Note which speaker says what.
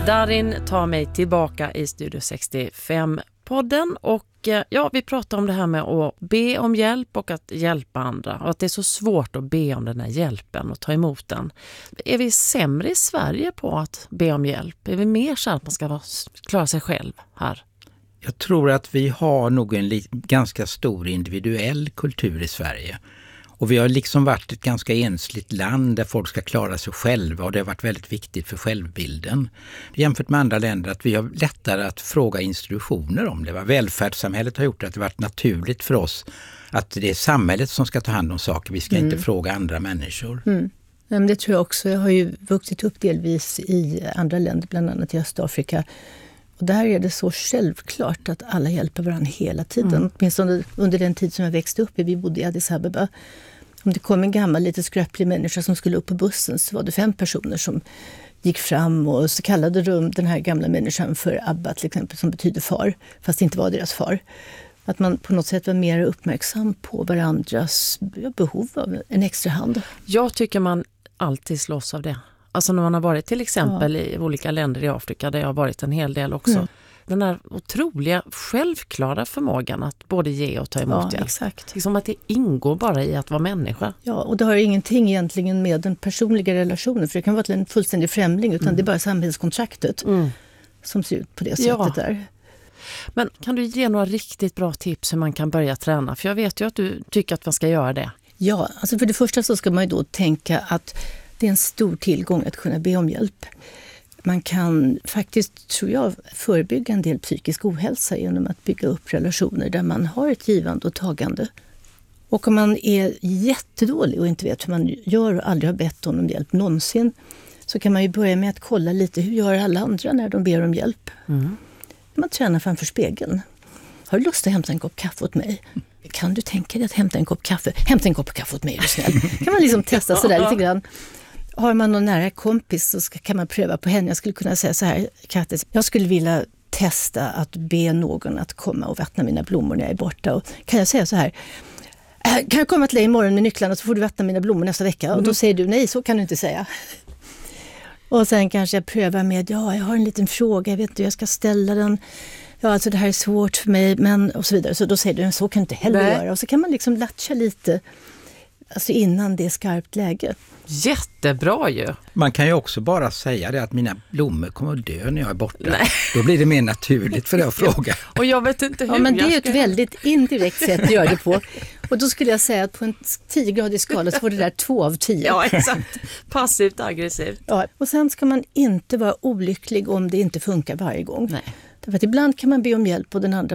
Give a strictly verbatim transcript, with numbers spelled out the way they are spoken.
Speaker 1: Darin tar mig tillbaka i Studio sextiofem-podden och ja, vi pratar om det här med att be om hjälp och att hjälpa andra och att det är så svårt att be om den här hjälpen och ta emot den. Är vi sämre i Sverige på att be om hjälp? Är vi mer så att man ska klara sig själv här?
Speaker 2: Jag tror att vi har nog en li- ganska stor individuell kultur i Sverige. Och vi har liksom varit ett ganska ensligt land där folk ska klara sig själva och det har varit väldigt viktigt för självbilden. Jämfört med andra länder att vi har lättare att fråga institutioner om det. Va? Välfärdssamhället har gjort att det varit naturligt för oss att det är samhället som ska ta hand om saker. Vi ska mm. inte fråga andra människor.
Speaker 3: Mm. Men det tror jag också. Jag har ju vuxit upp delvis i andra länder, bland annat i Östafrika. Och där är det så självklart att alla hjälper varandra hela tiden. Mm. Åtminstone under den tid som jag växte upp, vi bodde i Addis Abeba. Om det kom en gammal lite skröplig människa som skulle upp på bussen så var det fem personer som gick fram och så kallade de den här gamla människan för Abba till exempel, som betyder far, fast det inte var deras far. Att man på något sätt var mer uppmärksam på varandras behov av en extra hand.
Speaker 1: Jag tycker man alltid slåss av det. Alltså när man har varit till exempel ja. i olika länder i Afrika där jag har varit en hel del också. Mm. Den där otroliga självklara förmågan att både ge och ta emot
Speaker 3: ja,
Speaker 1: hjälp.
Speaker 3: Exakt.
Speaker 1: Liksom att det ingår bara i att vara människa.
Speaker 3: Ja, och det har ingenting egentligen med den personliga relationen. För det kan vara en fullständig främling utan mm. det är bara samhällskontraktet mm. som ser ut på det sättet ja. där.
Speaker 1: Men kan du ge några riktigt bra tips hur man kan börja träna? För jag vet ju att du tycker att man ska göra det.
Speaker 3: Ja, alltså för det första så ska man ju då tänka att det är en stor tillgång att kunna be om hjälp. Man kan faktiskt, tror jag, förebygga en del psykisk ohälsa genom att bygga upp relationer där man har ett givande och tagande. Och om man är jättedålig och inte vet hur man gör och aldrig har bett om hjälp någonsin så kan man ju börja med att kolla lite hur gör alla andra när de ber om hjälp. Mm. Man tränar framför spegeln. Har du lust att hämta en kopp kaffe åt mig? Kan du tänka dig att hämta en kopp kaffe? Hämta en kopp kaffe åt mig, är du snäll. Kan man liksom testa sådär lite grann. Har man någon nära kompis så ska, kan man pröva på henne. Jag skulle kunna säga så här, Kattis, jag skulle vilja testa att be någon att komma och vattna mina blommor när jag är borta. Och kan jag säga så här, kan jag komma till dig imorgon med nycklarna så får du vattna mina blommor nästa vecka? Mm. Och då säger du nej, så kan du inte säga. Och sen kanske jag prövar med, ja, jag har en liten fråga, jag vet inte hur jag ska ställa den. Ja, alltså det här är svårt för mig, men och så vidare. Så då säger du, så kan du inte heller nej. göra. Och så kan man liksom latcha lite, alltså innan det är skarpt läge.
Speaker 1: Jättebra ju.
Speaker 2: Man kan ju också bara säga det att mina blommor kommer att dö när jag är borta. Nej. Då blir det mer naturligt för det att fråga.
Speaker 1: Och jag vet inte hur.
Speaker 3: Ja, men det är ju
Speaker 1: ska...
Speaker 3: ett väldigt indirekt sätt att göra det på. Och då skulle jag säga att på en tio-gradig skala så får det där två av tio.
Speaker 1: Ja, exakt. Passivt aggressivt.
Speaker 3: Ja, och sen ska man inte vara olycklig om det inte funkar varje gång.
Speaker 1: Nej.
Speaker 3: Därför att ibland kan man be om hjälp och den andra